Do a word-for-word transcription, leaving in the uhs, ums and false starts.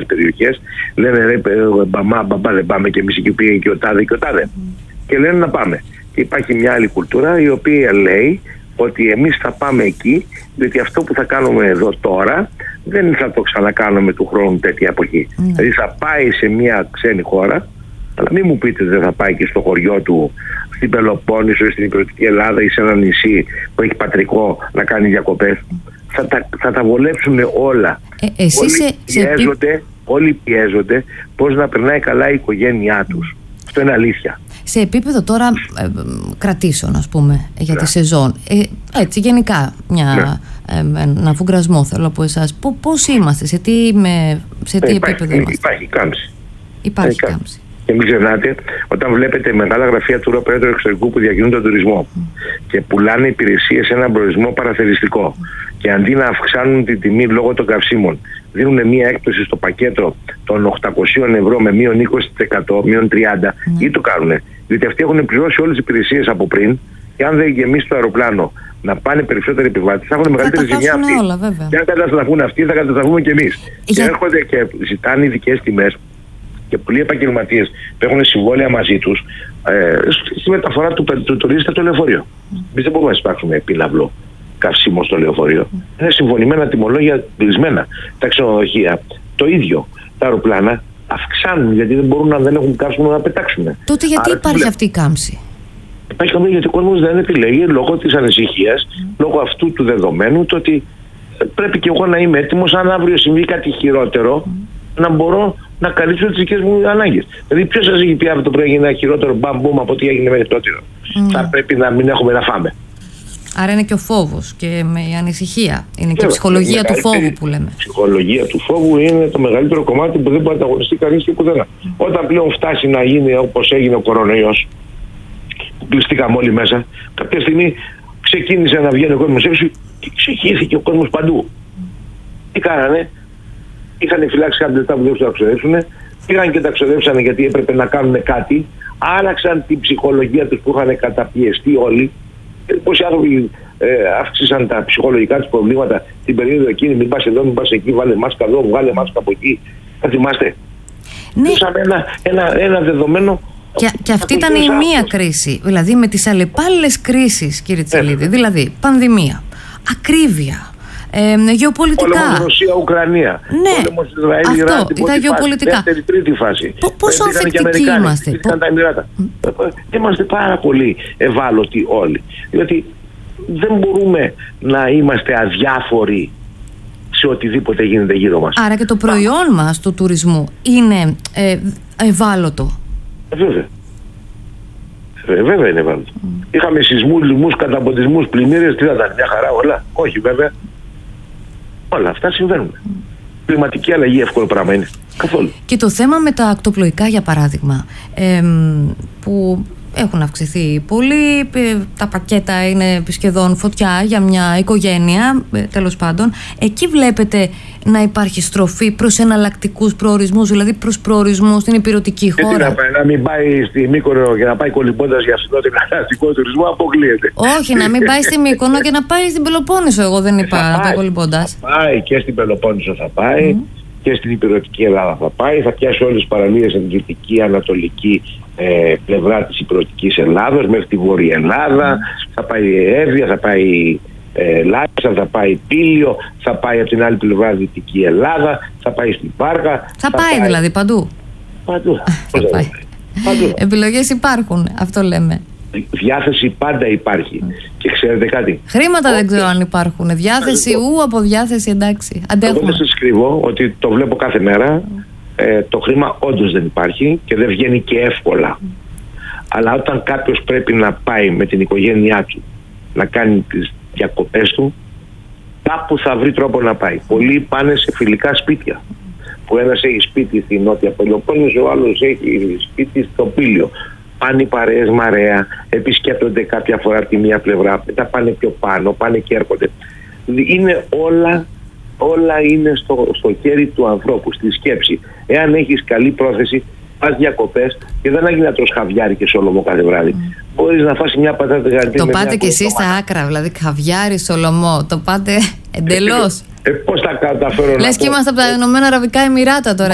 άλλες περιοχές, λένε ρε μπαμά, μπαμπά δεν πάμε και εμείς εκεί πήγε και ο τάδε και ο τάδε. Mm. Και λένε να πάμε. Και υπάρχει μια άλλη κουλτούρα η οποία λέει ότι εμείς θα πάμε εκεί, διότι αυτό που θα κάνουμε εδώ τώρα δεν θα το ξανακάνουμε του χρόνου τέτοια εποχή. Mm. Δηλαδή θα πάει σε μια ξένη χώρα, αλλά μην μου πείτε δεν θα πάει και στο χωριό του, στην Πελοπόννησο, στην Υπηρετική Ελλάδα ή σε ένα νησί που έχει πατρικό να κάνει διακοπές. Mm. Θα, τα, θα τα βολέψουν όλα. Ε, εσύ όλοι, σε, πιέζονται, σε... όλοι πιέζονται πώς να περνάει καλά η οικογένειά τους. Αυτό είναι αλήθεια. Σε επίπεδο τώρα ε, κρατήσεων, ας πούμε, για ναι. τη σεζόν, ε, έτσι γενικά μια, ναι. ε, ένα φουγκρασμό θέλω από εσάς, πώς είμαστε, σε τι, με, σε τι ε, επίπεδο υπάρχει, είμαστε? Υπάρχει κάμψη. Υπάρχει ε, κάμψη. Και μην ξεχνάτε, όταν βλέπετε μεγάλα γραφεία του operator εξωτερικού που διακινούν τον τουρισμό mm. και πουλάνε υπηρεσίες σε έναν προορισμό παραθεριστικό mm. και αντί να αυξάνουν την τιμή λόγω των καυσίμων, δίνουν μία έκπτωση στο πακέτο των οκτακόσια ευρώ με μείον είκοσι τοις εκατό, μείον τριάντα τοις εκατό, mm. ή το κάνουν. Διότι αυτοί έχουν πληρώσει όλες τις υπηρεσίες από πριν, και αν δεν γεμίσει το αεροπλάνο να πάνε περισσότεροι επιβάτες, θα έχουν μεγαλύτερη ζημιά αυτοί. Όλα, και αν καταστραφούν αυτοί, θα καταστραφούμε κι εμείς. Για... Και έρχονται και ζητάνε ειδικές τιμές. Και πολλοί επαγγελματίες που έχουν συμβόλαια μαζί τους ε, στη μεταφορά του, του, του τουρίστα στο λεωφορείο. Mm. Εμείς δεν μπορούμε να σπάξουμε επίλαυλο καυσίμο στο λεωφορείο. Mm. Είναι συμφωνημένα τιμολόγια κλεισμένα. Τα ξενοδοχεία το ίδιο. Τα αεροπλάνα αυξάνουν γιατί δεν μπορούν να δεν έχουν καύσιμο να πετάξουν. Τότε γιατί Άρα, υπάρχει αυτή η κάμψη? Υπάρχει κάμψη γιατί ο κόσμος δεν επιλέγει λόγω της ανησυχίας, mm. λόγω αυτού του δεδομένου, το ότι πρέπει και εγώ να είμαι έτοιμος αν αύριο συμβεί κάτι χειρότερο, mm. να μπορώ να καλύψω τις δικές μου ανάγκες. Δηλαδή, ποιος σας έχει πει αυτό πρέπει να γίνει ένα χειρότερο μπαμπούμ από ό,τι έγινε μέχρι τότε? Mm. Θα πρέπει να μην έχουμε να φάμε. Άρα είναι και ο φόβος και με η ανησυχία. Είναι και η ψυχολογία του φόβου που λέμε. Η ψυχολογία του φόβου είναι το μεγαλύτερο κομμάτι που δεν μπορεί να ανταγωνιστεί κανείς και πουθενά. Mm. Όταν πλέον φτάσει να γίνει όπως έγινε ο κορονοϊός, που κλειστήκαμε όλοι μέσα, κάποια στιγμή ξεκίνησε να βγαίνει ο κόσμος έξω και ξεχύθηκε ο κόσμος παντού. Mm. Τι κάνανε? Είχαν φυλάξει κάποια λεπτά που δεν τους τα ξοδέψουν, πήγαν και τα ξοδέψανε γιατί έπρεπε να κάνουν κάτι, άλλαξαν την ψυχολογία τους που είχαν καταπιεστεί όλοι. Πόσοι άνθρωποι ε, αύξησαν τα ψυχολογικά τους προβλήματα την περίοδο εκείνη, μην πας εδώ, μην πας εκεί, βάλε μάσκα εδώ, βγάλε μάσκα από εκεί. Θα θυμάστε. Ναι. Είχαμε ένα, ένα, ένα δεδομένο. Και, και αυτή ήταν η μία κρίση, δηλαδή με τις αλλεπάλληλες κρίσεις, κύριε Τσελίδη, ε. δηλαδή πανδημία, ακρίβεια, Ε, γεωπολιτικά. Πόλεμος Ρωσία-Ουκρανία. Ναι, πόλεμος Ισραήλ-Ιράν. Αυτό, τα γεωπολιτικά. Δεύτερη, τρίτη φάση. Πόσο ανθεκτικοί είμαστε? Πο... Τα Εμμυράτα. Mm. Είμαστε πάρα πολύ ευάλωτοι όλοι. Διότι δεν μπορούμε να είμαστε αδιάφοροι σε οτιδήποτε γίνεται γύρω μας. Άρα και το προϊόν μας του τουρισμού είναι ε, ευάλωτο. Ε, βέβαια. Ε, βέβαια είναι ευάλωτο. Mm. Είχαμε σεισμούς, λοιμούς, καταποντισμούς, πλημμύρες, τι θα ήταν, μια χαρά όλα? Όχι βέβαια. Όλα αυτά συμβαίνουν. Mm. Κλιματική αλλαγή εύκολο πράγμα είναι. Καθόλου. Και το θέμα με τα ακτοπλοϊκά για παράδειγμα, ε, που έχουν αυξηθεί πολύ, τα πακέτα είναι σχεδόν φωτιά για μια οικογένεια, τέλος πάντων. Εκεί βλέπετε να υπάρχει στροφή προς εναλλακτικούς προορισμούς, δηλαδή προς προορισμούς στην υπηρετική χώρα? Και τι να πάει, να μην πάει στη Μύκονο και να πάει κολυμπώντας για φθηνότερο αστικό τουρισμό, αποκλείεται. Όχι, να μην πάει στη Μύκονο και να πάει στην Πελοπόννησο, εγώ δεν είπα θα να πάει κολυμπώντας. Θα πάει και στην Πελοπόννησο θα πάει. Mm. Και στην υπηρετική Ελλάδα θα πάει, θα πιάσει όλες τις παραλίες στην δυτική, ανατολική ε, πλευρά της υπηρετικής Ελλάδας, μέχρι τη Βόρεια Ελλάδα, mm. θα πάει Εύβοια, θα πάει ε, Λάρισα, θα πάει Πήλιο, θα πάει από την άλλη πλευρά δυτική Ελλάδα, θα πάει στην Πάρκα. Θα, θα πάει, πάει δηλαδή παντού. Παντού. θα πάει. Παντού. Επιλογές υπάρχουν, αυτό λέμε. Διάθεση πάντα υπάρχει. Mm. Και ξέρετε κάτι. Χρήματα Όχι. δεν ξέρω αν υπάρχουν. Διάθεση, ου από διάθεση, εντάξει. Αντέχουμε. Εγώ δεν σας κρύβω ότι το βλέπω κάθε μέρα. Mm. Ε, το χρήμα όντως δεν υπάρχει και δεν βγαίνει και εύκολα. Mm. Αλλά όταν κάποιος πρέπει να πάει με την οικογένειά του να κάνει τις διακοπές του, κάπου θα βρει τρόπο να πάει. Πολλοί πάνε σε φιλικά σπίτια. Mm. Που ένας έχει σπίτι στη Νότια Πελοπόννησο, ο άλλος έχει σπίτι στο Πήλιο. Πάνε οι παρέες Μαρέα, επισκέπτονται κάποια φορά από τη μία πλευρά, μετά πάνε πιο πάνω, πάνε και έρχονται. Είναι όλα, όλα είναι στο, στο χέρι του ανθρώπου, στη σκέψη. Εάν έχεις καλή πρόθεση, πας διακοπές και δεν άγει να τρως χαβιάρι και σολομό κάθε βράδυ. Mm. Μπορείς να φας μια πατάτα γαριτή. Το πάτε κι εσείς στα άκρα, δηλαδή χαβιάρι, σολομό, το πάτε εντελώς. Ε, πώς θα καταφέρω να Λες και είμαστε από τα Ηνωμένα Αραβικά Εμιράτα τώρα.